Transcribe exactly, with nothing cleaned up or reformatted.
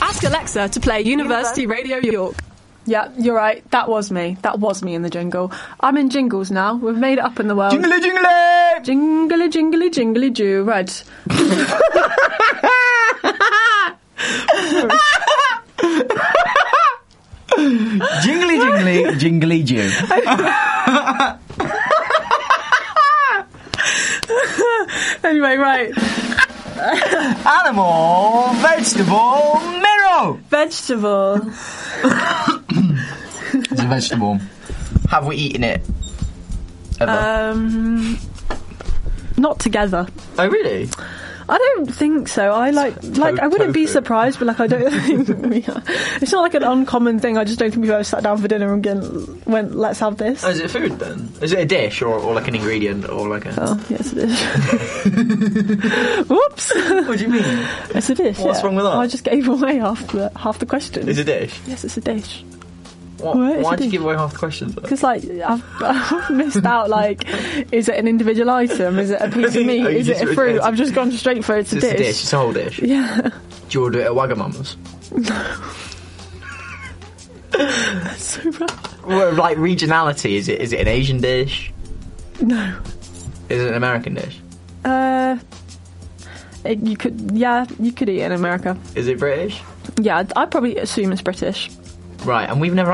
Ask Alexa to play University Radio York. Yeah, you're right. That was me. That was me in the jingle. I'm in jingles now. We've made it up in the world. Jingly, jingly! Jingly, jingly, jingly, Jew. Right. Jingly, jingly, jingly, Jew. Anyway, right. Animal, vegetable, mirror. Vegetable. It's a vegetable. Have we eaten it? Ever? Um, not together. Oh, really? I don't think so. I like, like I wouldn't be tofu. surprised, but like I don't think we are. It's not like an uncommon thing. I just don't think we've ever sat down for dinner and again went, let's have this. Oh, is it food then? Is it a dish or, or like an ingredient or like a? Oh, yes, it is. Whoops. What do you mean? It's a dish. What's yeah. wrong with that? I just gave away half the half the question. It's a dish. Yes, it's a dish. What? What? It's Why a did you dish. give away half the questions? Then? Because like I've, I've missed out. Like, is it an individual item? Is it a piece of meat? Oh, you Is it just- a fruit? it's- I've just gone straight for it's a It's dish. a dish. It's a whole dish. Yeah. Do you order it at Wagamama's? That's so bad. Well, like regionality, is it? Is it an Asian dish? No. Is it an American dish? Uh, it, you could. Yeah, you could eat it in America. Is it British? Yeah, I'd, I'd probably assume it's British. Right, and we've never